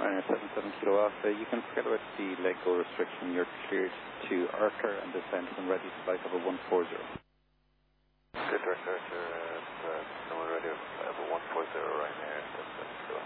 Ryanair 77 Kilo Alpha. You can forget about the leg go restriction. You're cleared to Arthur and descent and ready to flight over 140. Good, Arthur. No one ready over 140 Ryanair 77 Kilo.